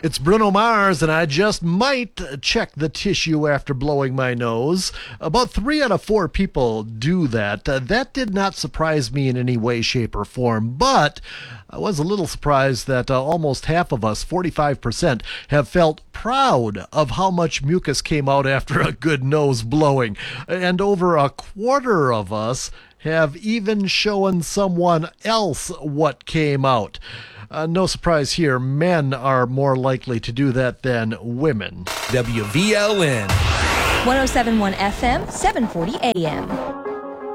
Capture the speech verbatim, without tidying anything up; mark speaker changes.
Speaker 1: It's Bruno Mars, and I just might check the tissue after blowing my nose. About three out of four people do that. Uh, that did not surprise me in any way, shape, or form, but I was a little surprised that uh, almost half of us, forty-five percent, have felt proud of how much mucus came out after a good nose blowing. And over a quarter of us have even shown someone else what came out. Uh, no surprise here, men are more likely to do that than women.
Speaker 2: W V L N
Speaker 3: one oh seven point one F M, seven forty A M.